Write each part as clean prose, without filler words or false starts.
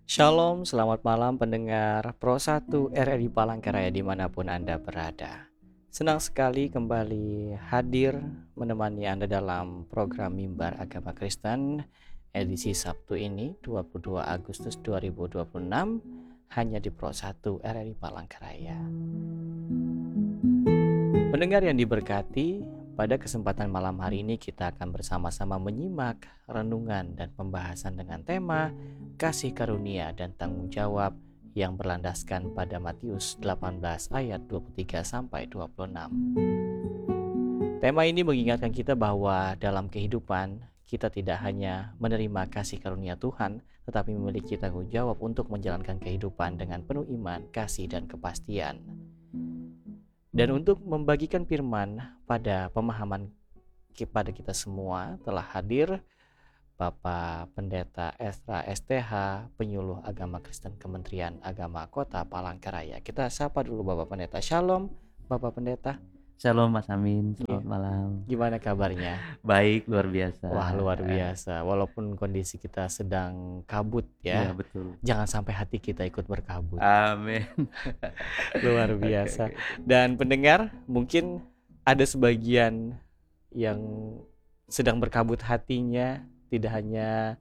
Shalom, selamat malam pendengar Pro 1 RRI Palangkaraya dimanapun Anda berada. Senang sekali kembali hadir menemani Anda dalam program Mimbar Agama Kristen edisi Sabtu ini 22 Agustus 2026 hanya di Pro 1 RRI Palangkaraya. Pendengar yang diberkati, pada kesempatan malam hari ini kita akan bersama-sama menyimak renungan dan pembahasan dengan tema kasih karunia dan tanggung jawab yang berlandaskan pada Matius 18 ayat 23 sampai 26. Tema ini mengingatkan kita bahwa dalam kehidupan kita tidak hanya menerima kasih karunia Tuhan, tetapi memiliki tanggung jawab untuk menjalankan kehidupan dengan penuh iman, kasih, dan kepastian. Dan untuk membagikan firman pada pemahaman kepada kita semua telah hadir Bapak Pendeta Esra STH, Penyuluh Agama Kristen Kementerian Agama Kota Palangkaraya. Kita sapa dulu Bapak Pendeta. Shalom Bapak Pendeta. Shalom Mas Amin, selamat malam. Gimana kabarnya? Baik, luar biasa. Wah, luar biasa. Walaupun kondisi kita sedang kabut Iya, ya, betul. jangan sampai hati kita ikut berkabut. Amin. Luar biasa. Dan pendengar, mungkin ada sebagian yang sedang berkabut hatinya, tidak hanya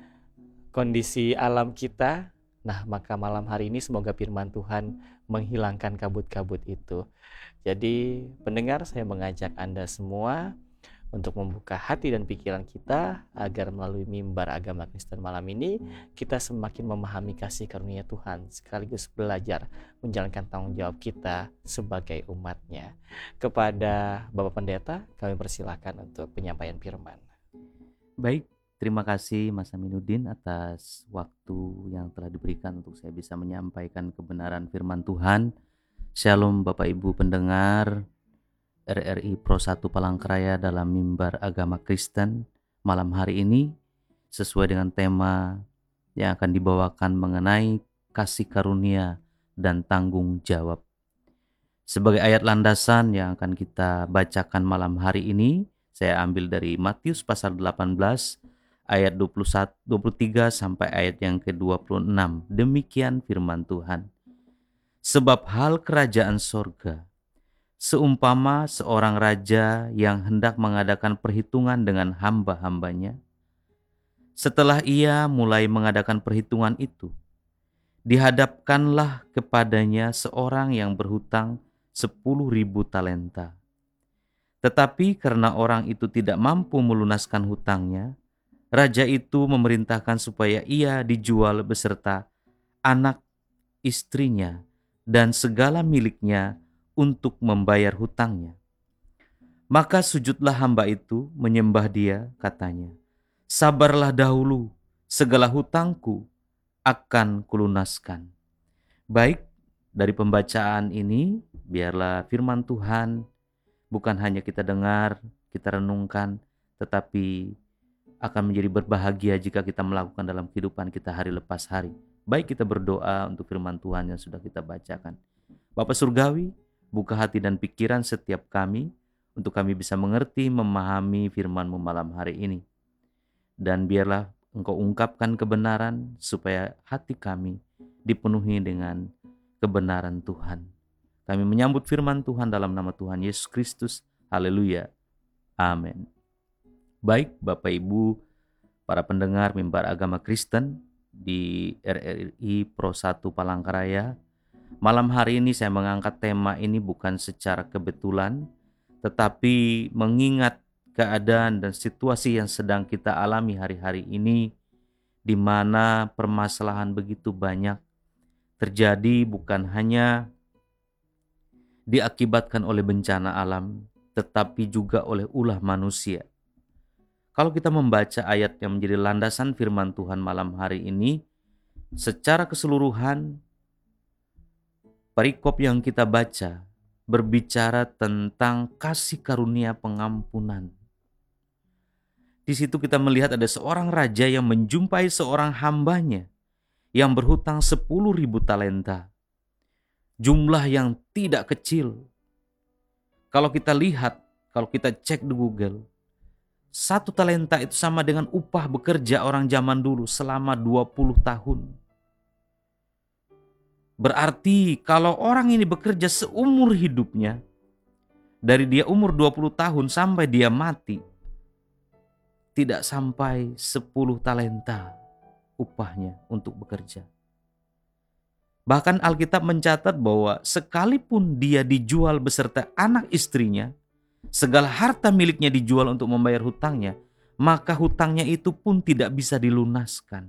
kondisi alam kita. Nah, maka malam hari ini semoga firman Tuhan menghilangkan kabut-kabut itu. Jadi, pendengar, saya mengajak Anda semua untuk membuka hati dan pikiran kita agar melalui mimbar agama Kristen malam ini kita semakin memahami kasih karunia Tuhan sekaligus belajar menjalankan tanggung jawab kita sebagai umatnya. Kepada Bapak Pendeta, kami persilahkan untuk penyampaian firman. Baik, terima kasih Mas Aminuddin atas waktu yang telah diberikan untuk saya bisa menyampaikan kebenaran firman Tuhan. Shalom Bapak Ibu pendengar RRI Pro 1 Palangkaraya dalam mimbar agama Kristen malam hari ini sesuai dengan tema yang akan dibawakan mengenai kasih karunia dan tanggung jawab. Sebagai ayat landasan yang akan kita bacakan malam hari ini, saya ambil dari Matius pasal 18 ayat 21, 23 sampai ayat yang ke-26. Demikian firman Tuhan. Sebab hal kerajaan sorga seumpama seorang raja yang hendak mengadakan perhitungan dengan hamba-hambanya. Setelah ia mulai mengadakan perhitungan itu, dihadapkanlah kepadanya seorang yang berhutang 10.000 talenta. Tetapi karena orang itu tidak mampu melunaskan hutangnya, raja itu memerintahkan supaya ia dijual beserta anak, istrinya, dan segala miliknya untuk membayar hutangnya. Maka sujudlah hamba itu menyembah dia, katanya, sabarlah dahulu, segala hutangku akan kulunaskan. Baik, dari pembacaan ini, biarlah firman Tuhan bukan hanya kita dengar, kita renungkan, tetapi akan menjadi berbahagia jika kita melakukan dalam kehidupan kita hari lepas hari. Baik, kita berdoa untuk firman Tuhan yang sudah kita bacakan. Bapa Surgawi, buka hati dan pikiran setiap kami, untuk kami bisa mengerti, memahami firman-Mu malam hari ini. Dan biarlah Engkau ungkapkan kebenaran, supaya hati kami dipenuhi dengan kebenaran Tuhan. Kami menyambut firman Tuhan dalam nama Tuhan Yesus Kristus. Haleluya. Amin. Baik, Bapak Ibu, para pendengar mimbar agama Kristen di RRI Pro 1 Palangkaraya, malam hari ini saya mengangkat tema ini bukan secara kebetulan, tetapi mengingat keadaan dan situasi yang sedang kita alami hari-hari ini, di mana permasalahan begitu banyak terjadi, bukan hanya diakibatkan oleh bencana alam, tetapi juga oleh ulah manusia. Kalau kita membaca ayat yang menjadi landasan firman Tuhan malam hari ini, secara keseluruhan, perikop yang kita baca berbicara tentang kasih karunia pengampunan. Di situ kita melihat ada seorang raja yang menjumpai seorang hambanya yang berhutang 10.000 talenta. Jumlah yang tidak kecil. Kalau kita lihat, kalau kita cek di Google, 1 talenta itu sama dengan upah bekerja orang zaman dulu selama 20 tahun. Berarti kalau orang ini bekerja seumur hidupnya, dari dia umur 20 tahun sampai dia mati, tidak sampai 10 talenta upahnya untuk bekerja. Bahkan Alkitab mencatat bahwa sekalipun dia dijual beserta anak istrinya, segala harta miliknya dijual untuk membayar hutangnya, maka hutangnya itu pun tidak bisa dilunaskan.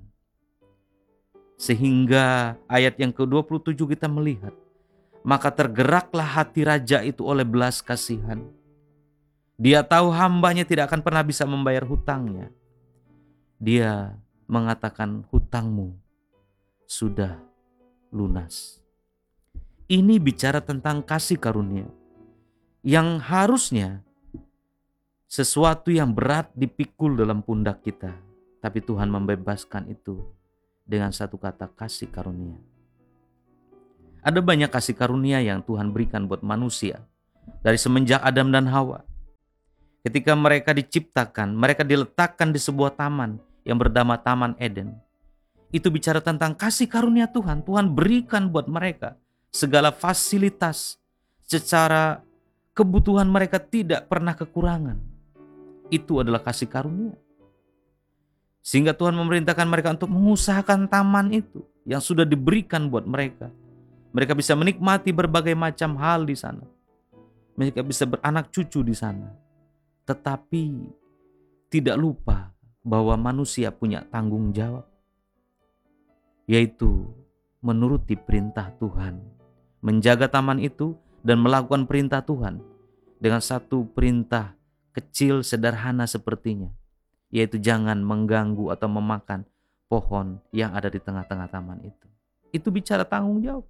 Sehingga ayat yang ke-27 kita melihat, maka tergeraklah hati raja itu oleh belas kasihan. Dia tahu hambanya tidak akan pernah bisa membayar hutangnya. Dia mengatakan, hutangmu sudah lunas. Ini bicara tentang kasih karunia yang harusnya sesuatu yang berat dipikul dalam pundak kita, tapi Tuhan membebaskan itu dengan satu kata, kasih karunia. Ada banyak kasih karunia yang Tuhan berikan buat manusia dari semenjak Adam dan Hawa. Ketika mereka diciptakan, mereka diletakkan di sebuah taman yang bernama Taman Eden. Itu bicara tentang kasih karunia Tuhan. Tuhan berikan buat mereka segala fasilitas, secara kebutuhan mereka tidak pernah kekurangan. Itu adalah kasih karunia. Sehingga Tuhan memerintahkan mereka untuk mengusahakan taman itu yang sudah diberikan buat mereka. Mereka bisa menikmati berbagai macam hal di sana. Mereka bisa beranak cucu di sana. Tetapi tidak lupa bahwa manusia punya tanggung jawab, yaitu menuruti perintah Tuhan, menjaga taman itu dan melakukan perintah Tuhan dengan satu perintah kecil sederhana sepertinya, yaitu jangan mengganggu atau memakan pohon yang ada di tengah-tengah taman itu. Itu bicara tanggung jawab.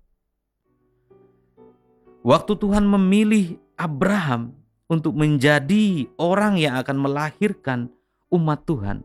Waktu Tuhan memilih Abraham untuk menjadi orang yang akan melahirkan umat Tuhan,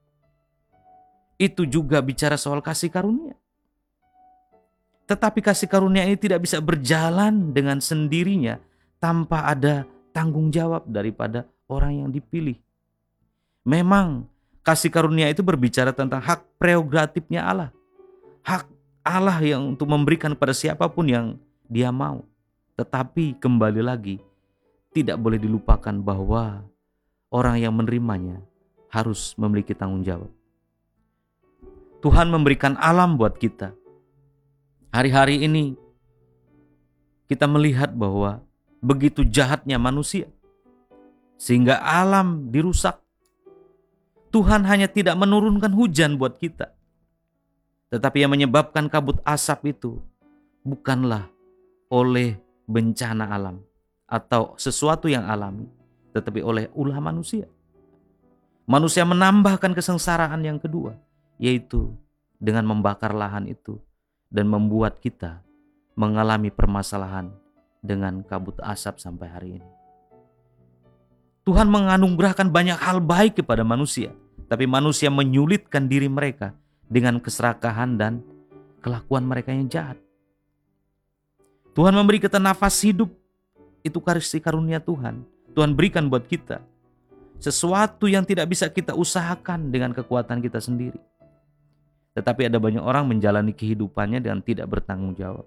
itu juga bicara soal kasih karunia. Tetapi kasih karunia ini tidak bisa berjalan dengan sendirinya tanpa ada tanggung jawab daripada orang yang dipilih. Memang kasih karunia itu berbicara tentang hak prerogatifnya Allah. Hak Allah yang untuk memberikan pada siapapun yang dia mau. Tetapi kembali lagi, tidak boleh dilupakan bahwa orang yang menerimanya harus memiliki tanggung jawab. Tuhan memberikan alam buat kita. Hari-hari ini kita melihat bahwa begitu jahatnya manusia, sehingga alam dirusak. Tuhan hanya tidak menurunkan hujan buat kita, tetapi yang menyebabkan kabut asap itu bukanlah oleh bencana alam atau sesuatu yang alami, tetapi oleh ulah manusia. Manusia menambahkan kesengsaraan yang kedua, yaitu dengan membakar lahan itu dan membuat kita mengalami permasalahan dengan kabut asap sampai hari ini. Tuhan menganugerahkan banyak hal baik kepada manusia, tapi manusia menyulitkan diri mereka dengan keserakahan dan kelakuan mereka yang jahat. Tuhan memberi kita nafas hidup, itu kasih karunia Tuhan. Tuhan berikan buat kita sesuatu yang tidak bisa kita usahakan dengan kekuatan kita sendiri. Tetapi ada banyak orang menjalani kehidupannya dengan tidak bertanggung jawab.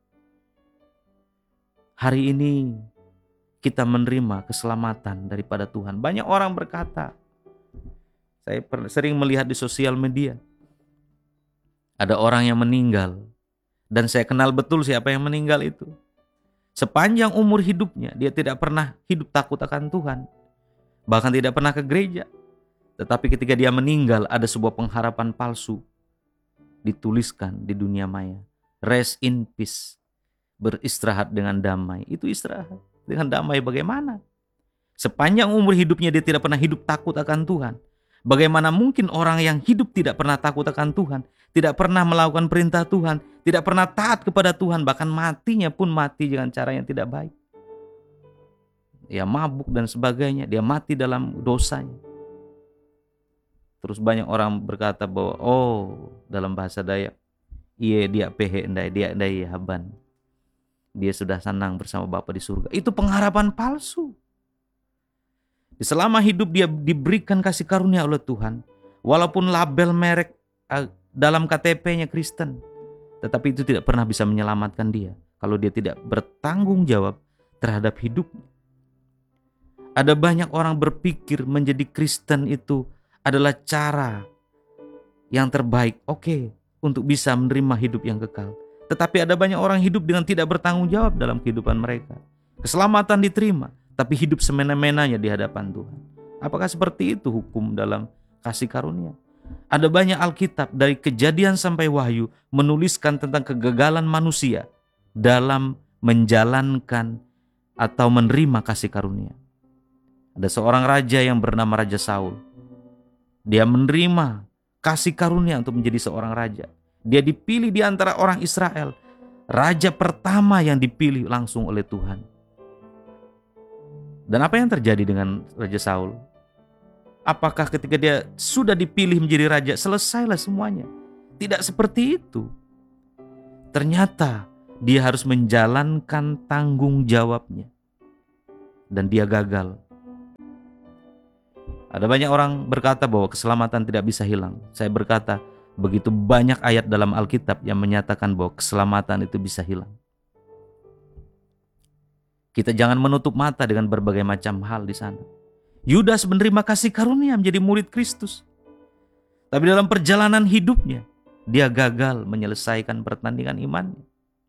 Hari ini kita menerima keselamatan daripada Tuhan. Banyak orang berkata, saya sering melihat di sosial media, ada orang yang meninggal, dan saya kenal betul siapa yang meninggal itu. Sepanjang umur hidupnya, dia tidak pernah hidup takut akan Tuhan, bahkan tidak pernah ke gereja. Tetapi ketika dia meninggal, ada sebuah pengharapan palsu dituliskan di dunia maya. Rest in peace, beristirahat dengan damai. Itu istirahat dengan damai bagaimana? Sepanjang umur hidupnya dia tidak pernah hidup takut akan Tuhan. Bagaimana mungkin orang yang hidup tidak pernah takut akan Tuhan, tidak pernah melakukan perintah Tuhan, tidak pernah taat kepada Tuhan, bahkan matinya pun mati dengan cara yang tidak baik. Dia mabuk dan sebagainya, dia mati dalam dosanya. Terus banyak orang berkata bahwa dalam bahasa Dayak, iya dia pehe ndai, dia ndai haban. Dia sudah senang bersama Bapa di surga. Itu pengharapan palsu. Selama hidup dia diberikan kasih karunia oleh Tuhan, walaupun label merek dalam KTP-nya Kristen, tetapi itu tidak pernah bisa menyelamatkan dia kalau dia tidak bertanggung jawab terhadap hidupnya. Ada banyak orang berpikir menjadi Kristen itu adalah cara yang terbaik, untuk bisa menerima hidup yang kekal. Tetapi ada banyak orang hidup dengan tidak bertanggung jawab dalam kehidupan mereka. Keselamatan diterima, tapi hidup semena-menanya di hadapan Tuhan. Apakah seperti itu hukum dalam kasih karunia? Ada banyak Alkitab dari Kejadian sampai Wahyu menuliskan tentang kegagalan manusia dalam menjalankan atau menerima kasih karunia. Ada seorang raja yang bernama Raja Saul. Dia menerima kasih karunia untuk menjadi seorang raja. Dia dipilih di antara orang Israel. Raja pertama yang dipilih langsung oleh Tuhan. Dan apa yang terjadi dengan Raja Saul? Apakah ketika dia sudah dipilih menjadi raja, selesailah semuanya? Tidak seperti itu. Ternyata dia harus menjalankan tanggung jawabnya. Dan dia gagal. Ada banyak orang berkata bahwa keselamatan tidak bisa hilang. Saya berkata, begitu banyak ayat dalam Alkitab yang menyatakan bahwa keselamatan itu bisa hilang. Kita jangan menutup mata dengan berbagai macam hal di sana. Yudas menerima kasih karunia menjadi murid Kristus. Tapi dalam perjalanan hidupnya, dia gagal menyelesaikan pertandingan imannya.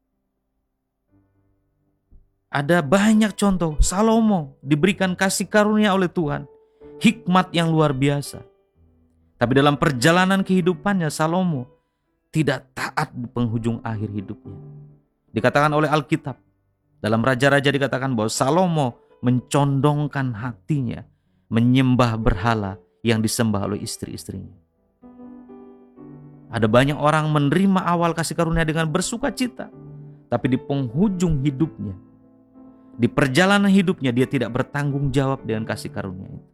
Ada banyak contoh. Salomo diberikan kasih karunia oleh Tuhan. Hikmat yang luar biasa. Tapi dalam perjalanan kehidupannya, Salomo tidak taat di penghujung akhir hidupnya. Dikatakan oleh Alkitab, dalam Raja-Raja dikatakan bahwa Salomo mencondongkan hatinya, menyembah berhala yang disembah oleh istri-istrinya. Ada banyak orang menerima awal kasih karunia dengan bersuka cita, tapi di penghujung hidupnya, di perjalanan hidupnya, dia tidak bertanggung jawab dengan kasih karunia itu.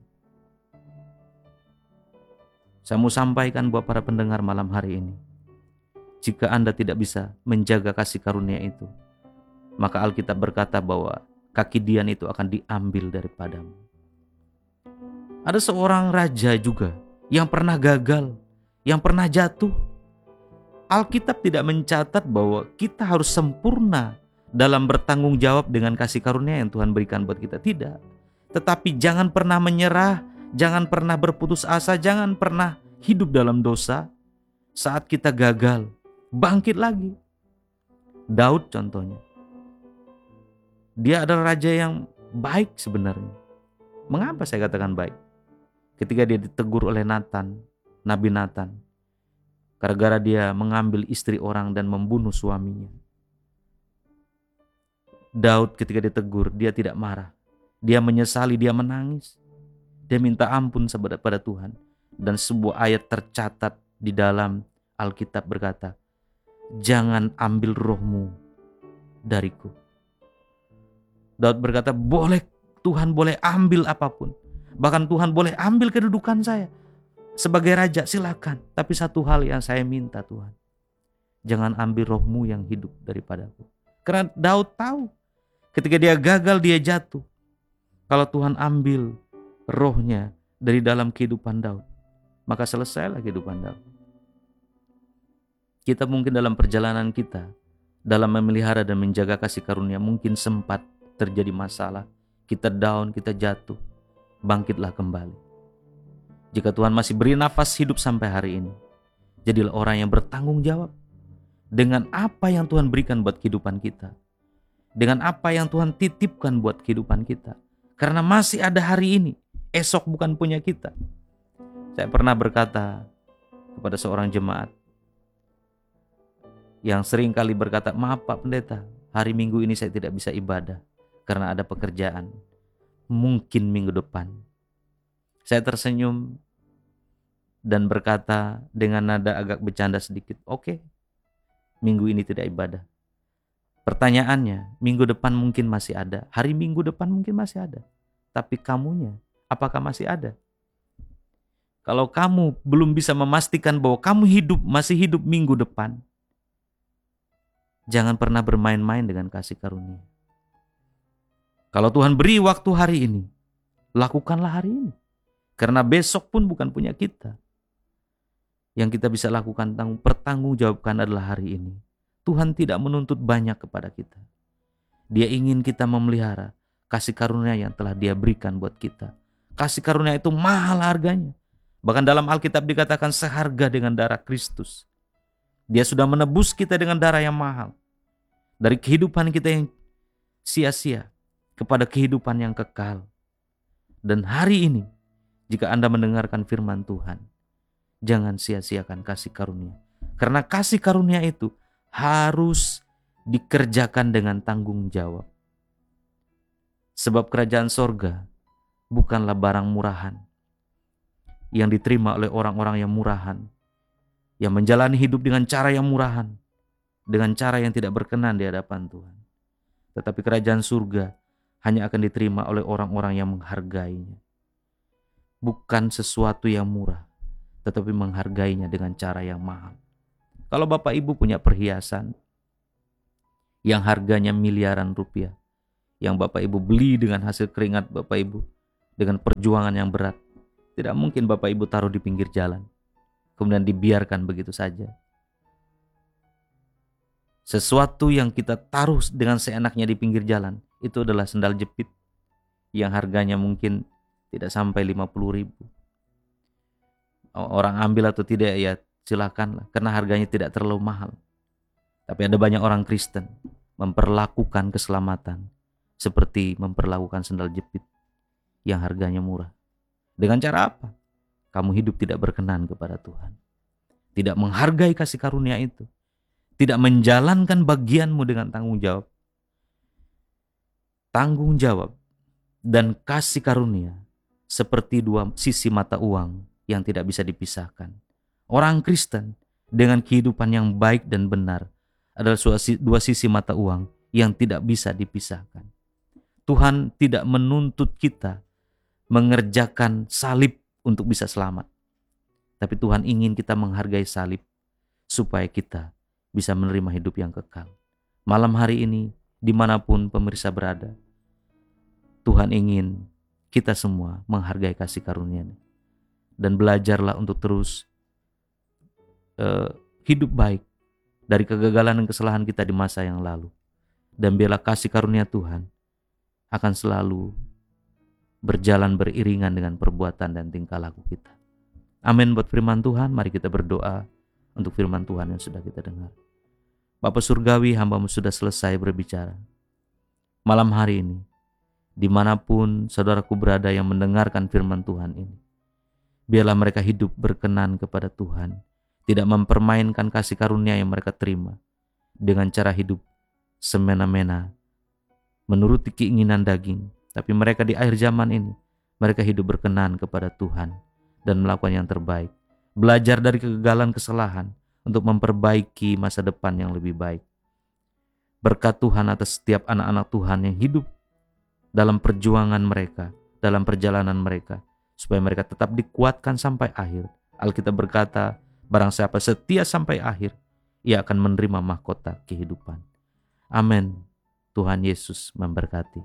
Saya mau sampaikan buat para pendengar malam hari ini, jika Anda tidak bisa menjaga kasih karunia itu, maka Alkitab berkata bahwa kaki Dian itu akan diambil daripadamu. Ada seorang raja juga yang pernah gagal, yang pernah jatuh. Alkitab tidak mencatat bahwa kita harus sempurna dalam bertanggung jawab dengan kasih karunia yang Tuhan berikan buat kita. Tidak. Tetapi jangan pernah menyerah, jangan pernah berputus asa, jangan pernah hidup dalam dosa. Saat kita gagal, bangkit lagi. Daud contohnya. Dia adalah raja yang baik sebenarnya. Mengapa saya katakan baik? Ketika dia ditegur oleh Nathan, Nabi Nathan, gara-gara dia mengambil istri orang dan membunuh suaminya. Daud ketika ditegur, dia tidak marah. Dia menyesali, dia menangis. Dia minta ampun pada Tuhan. Dan sebuah ayat tercatat di dalam Alkitab berkata, "Jangan ambil rohmu dariku." Daud berkata, Tuhan boleh ambil apapun. Bahkan Tuhan boleh ambil kedudukan saya sebagai raja, silakan. Tapi satu hal yang saya minta Tuhan, jangan ambil rohmu yang hidup daripadaku. Karena Daud tahu, ketika dia gagal, dia jatuh. Kalau Tuhan ambil rohnya dari dalam kehidupan Daud, maka selesailah kehidupan Daud. Kita mungkin dalam perjalanan kita, dalam memelihara dan menjaga kasih karunia, mungkin sempat terjadi masalah, kita down, kita jatuh. Bangkitlah kembali. Jika Tuhan masih beri nafas hidup sampai hari ini, jadilah orang yang bertanggung jawab dengan apa yang Tuhan berikan buat kehidupan kita, dengan apa yang Tuhan titipkan buat kehidupan kita. Karena masih ada hari ini, esok bukan punya kita. Saya pernah berkata kepada seorang jemaat yang sering kali berkata, "Maaf Pak Pendeta, hari Minggu ini saya tidak bisa ibadah karena ada pekerjaan. Mungkin minggu depan." Saya tersenyum dan berkata dengan nada agak bercanda sedikit, "Oke, minggu ini tidak ibadah. Pertanyaannya, minggu depan mungkin masih ada, hari Minggu depan mungkin masih ada. Tapi kamunya, apakah masih ada?" Kalau kamu belum bisa memastikan bahwa kamu masih hidup minggu depan, jangan pernah bermain-main dengan kasih karunia. Kalau Tuhan beri waktu hari ini, lakukanlah hari ini. Karena besok pun bukan punya kita. Yang kita bisa lakukan, pertanggungjawabkan adalah hari ini. Tuhan tidak menuntut banyak kepada kita. Dia ingin kita memelihara kasih karunia yang telah Dia berikan buat kita. Kasih karunia itu mahal harganya. Bahkan dalam Alkitab dikatakan seharga dengan darah Kristus. Dia sudah menebus kita dengan darah yang mahal. Dari kehidupan kita yang sia-sia kepada kehidupan yang kekal. Dan hari ini, jika Anda mendengarkan firman Tuhan, jangan sia-siakan kasih karunia. Karena kasih karunia itu harus dikerjakan dengan tanggung jawab. Sebab kerajaan sorga bukanlah barang murahan yang diterima oleh orang-orang yang murahan, yang menjalani hidup dengan cara yang murahan, dengan cara yang tidak berkenan di hadapan Tuhan. Tetapi kerajaan surga hanya akan diterima oleh orang-orang yang menghargainya. Bukan sesuatu yang murah, tetapi menghargainya dengan cara yang mahal. Kalau Bapak Ibu punya perhiasan yang harganya miliaran rupiah, yang Bapak Ibu beli dengan hasil keringat Bapak Ibu, dengan perjuangan yang berat, tidak mungkin Bapak Ibu taruh di pinggir jalan, kemudian dibiarkan begitu saja. Sesuatu yang kita taruh dengan seenaknya di pinggir jalan, itu adalah sendal jepit yang harganya mungkin tidak sampai 50.000. Orang ambil atau tidak ya silakanlah, karena harganya tidak terlalu mahal. Tapi ada banyak orang Kristen memperlakukan keselamatan seperti memperlakukan sendal jepit yang harganya murah. Dengan cara apa? Kamu hidup tidak berkenan kepada Tuhan. Tidak menghargai kasih karunia itu. Tidak menjalankan bagianmu dengan tanggung jawab. Tanggung jawab dan kasih karunia seperti dua sisi mata uang yang tidak bisa dipisahkan. Orang Kristen dengan kehidupan yang baik dan benar adalah dua sisi mata uang yang tidak bisa dipisahkan. Tuhan tidak menuntut kita mengerjakan salib untuk bisa selamat. Tapi Tuhan ingin kita menghargai salib supaya kita bisa menerima hidup yang kekal. Malam hari ini, dimanapun pemirsa berada, Tuhan ingin kita semua menghargai kasih karunia-Nya. Dan belajarlah untuk terus hidup baik dari kegagalan dan kesalahan kita di masa yang lalu. Dan biarlah kasih karunia Tuhan akan selalu berjalan beriringan dengan perbuatan dan tingkah laku kita. Amin buat firman Tuhan. Mari kita berdoa untuk firman Tuhan yang sudah kita dengar. Bapa Surgawi, hamba-Mu sudah selesai berbicara. Malam hari ini, dimanapun saudaraku berada yang mendengarkan firman Tuhan ini, biarlah mereka hidup berkenan kepada Tuhan, tidak mempermainkan kasih karunia yang mereka terima dengan cara hidup semena-mena, menuruti keinginan daging. Tapi mereka di akhir zaman ini, mereka hidup berkenan kepada Tuhan dan melakukan yang terbaik. Belajar dari kegagalan kesalahan untuk memperbaiki masa depan yang lebih baik. Berkat Tuhan atas setiap anak-anak Tuhan yang hidup dalam perjuangan mereka, dalam perjalanan mereka, supaya mereka tetap dikuatkan sampai akhir. Alkitab berkata, barang siapa setia sampai akhir, ia akan menerima mahkota kehidupan. Amin. Tuhan Yesus memberkati.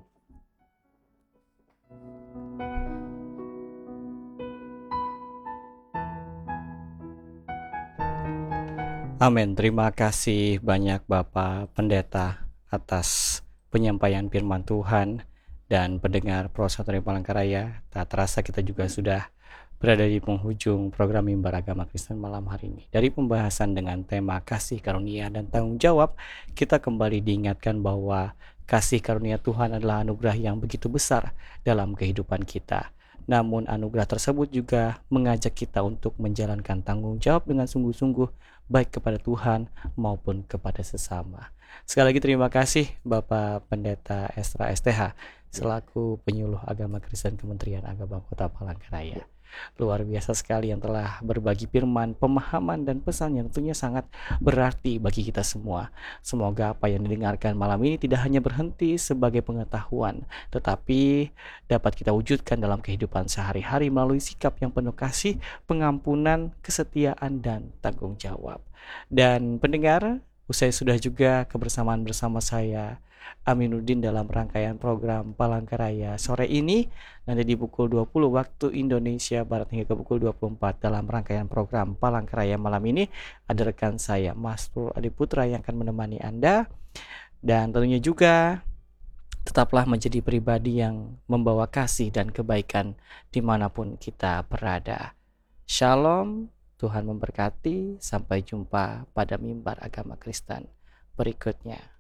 Amin. Terima kasih banyak Bapak Pendeta atas penyampaian firman Tuhan. Dan pendengar Prosatori Palangkaraya, tak terasa kita juga sudah berada di penghujung program Mimbar Agama Kristen malam hari ini. Dari pembahasan dengan tema kasih karunia dan tanggung jawab, kita kembali diingatkan bahwa kasih karunia Tuhan adalah anugerah yang begitu besar dalam kehidupan kita. Namun anugerah tersebut juga mengajak kita untuk menjalankan tanggung jawab dengan sungguh-sungguh, baik kepada Tuhan maupun kepada sesama. Sekali lagi terima kasih Bapak Pendeta Esra STH selaku penyuluh agama Kristen Kementerian Agama Kota Palangkaraya. Luar biasa sekali yang telah berbagi firman, pemahaman dan pesan yang tentunya sangat berarti bagi kita semua. Semoga apa yang didengarkan malam ini tidak hanya berhenti sebagai pengetahuan, tetapi dapat kita wujudkan dalam kehidupan sehari-hari melalui sikap yang penuh kasih, pengampunan, kesetiaan dan tanggung jawab. Dan pendengar, Usai sudah juga kebersamaan bersama saya Aminuddin dalam rangkaian program Palangkaraya sore ini, nanti di pukul 20 waktu Indonesia Barat hingga ke pukul 24 dalam rangkaian program Palangkaraya malam ini ada rekan saya Mas Pur Adiputra yang akan menemani Anda, dan tentunya juga tetaplah menjadi pribadi yang membawa kasih dan kebaikan dimanapun kita berada. Shalom, Tuhan memberkati, sampai jumpa pada mimbar agama Kristen berikutnya.